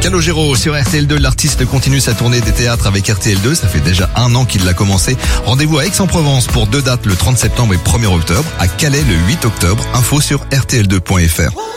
Calogero sur RTL2, l'artiste continue sa tournée des théâtres avec RTL2, ça fait déjà 1 an qu'il l'a commencé. Rendez-vous à Aix-en-Provence pour 2 dates, le 30 septembre et 1er octobre, à Calais le 8 octobre, info sur rtl2.fr.